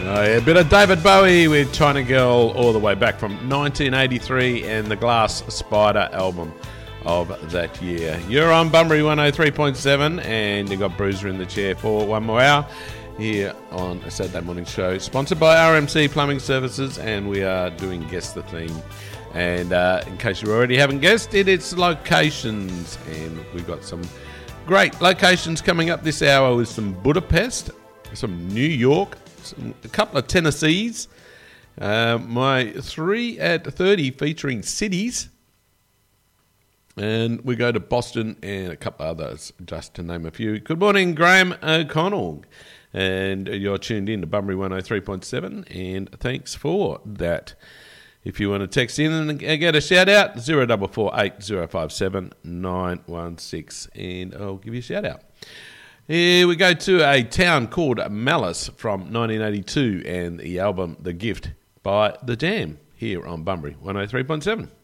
Oh, yeah, a bit of David Bowie with China Girl all the way back from 1983 and the Glass Spider album of that year. You're on Bunbury 103.7 and you've got Bruiser in the chair for one more hour here on a Saturday morning show, sponsored by RMC Plumbing Services, and we are doing Guess the Theme. And in case you already haven't guessed it, it's locations, and we've got some great locations coming up this hour with some Budapest, some New York, a couple of Tennessees, my 3 at 30 featuring cities, and we go to Boston and a couple others, just to name a few. Good morning, Graham O'Connell, and you're tuned in to Bunbury 103.7, and thanks for that. If you want to text in and get a shout out, 0448 057 916, and I'll give you a shout out. Here we go to a town called Malice from 1982 and the album The Gift by The Jam here on Bunbury 103.7.